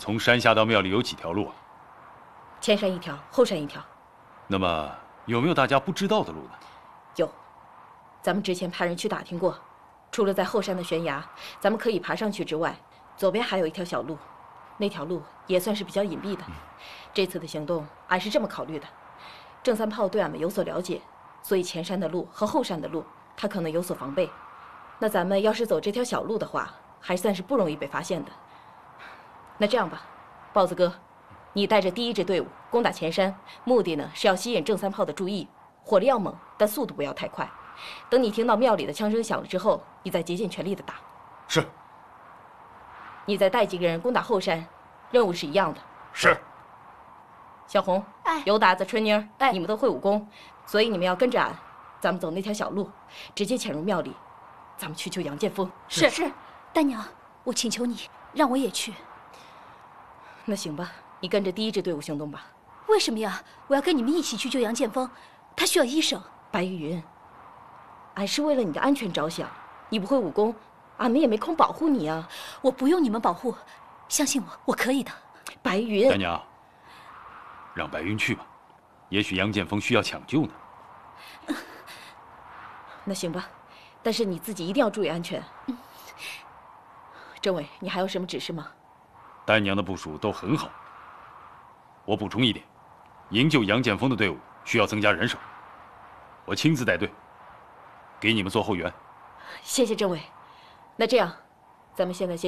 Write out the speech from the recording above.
从山下到庙里有几条路啊？ 前山一条，后山一条。 那么有没有大家不知道的路呢？ 有，咱们之前派人去打听过，除了在后山的悬崖，咱们可以爬上去之外，左边还有一条小路，那条路也算是比较隐蔽的。这次的行动，俺是这么考虑的：郑三炮对俺们有所了解，所以前山的路和后山的路，他可能有所防备。那咱们要是走这条小路的话，还算是不容易被发现的。那这样吧，豹子哥，你带着第一支队伍攻打前山，目的呢是要吸引郑三炮的注意，火力要猛，但速度不要太快。等你听到庙里的枪声响了之后，你再竭尽全力的打。 是。 你再带几个人攻打后山，任务是一样的。 是。 小红、尤达子、春妮儿，你们都会武功，所以你们要跟着俺，咱们走那条小路，直接潜入庙里，咱们去救杨剑锋。 是。大娘，我请求你让我也去。 那行吧，你跟着第一支队伍行动吧。 为什么呀？我要跟你们一起去救杨剑锋，他需要医生。 白玉云，俺是为了你的安全着想，你不会武功，俺们也没空保护你啊。 我不用你们保护，相信我，我可以的。 白云， 大娘，让白云去吧，也许杨剑锋需要抢救呢。 那行吧，但是你自己一定要注意安全。政委，你还有什么指示吗？ 丹娘的部署都很好。我补充一点，营救杨剑锋的队伍需要增加人手，我亲自带队，给你们做后援。 谢谢政委。那这样，咱们现在先。